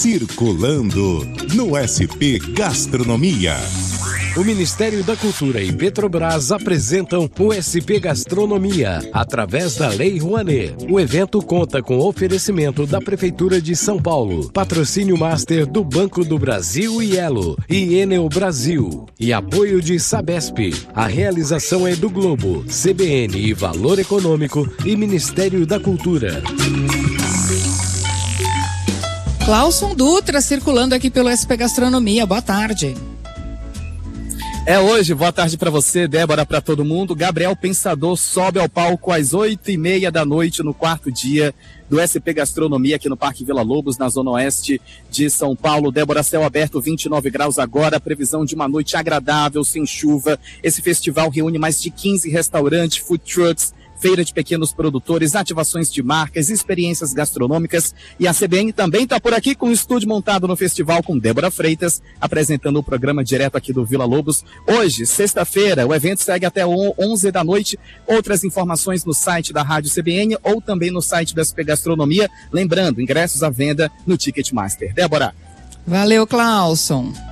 Circulando no SP Gastronomia. O Ministério da Cultura e Petrobras apresentam o SP Gastronomia, através da Lei Rouanet. O evento conta com oferecimento da Prefeitura de São Paulo, patrocínio master do Banco do Brasil e Elo, e Enel Brasil, e apoio de Sabesp. A realização é do Globo, CBN e Valor Econômico e Ministério da Cultura. Clauson Dutra circulando aqui pelo SP Gastronomia. Boa tarde. É hoje, boa tarde para você, Débora, para todo mundo. Gabriel Pensador sobe ao palco às 8h30 da noite no quarto dia do SP Gastronomia aqui no Parque Vila Lobos, na zona oeste de São Paulo. Débora, céu aberto, 29 graus agora, previsão de uma noite agradável, sem chuva. Esse festival reúne mais de 15 restaurantes, food trucks, feira de pequenos produtores, ativações de marcas, experiências gastronômicas, e a CBN também está por aqui com um estúdio montado no festival com Débora Freitas, apresentando o programa direto aqui do Vila Lobos. Hoje, sexta-feira, o evento segue até 11 da noite. Outras informações no site da Rádio CBN ou também no site da SP Gastronomia. Lembrando, ingressos à venda no Ticketmaster. Débora. Valeu, Clauson.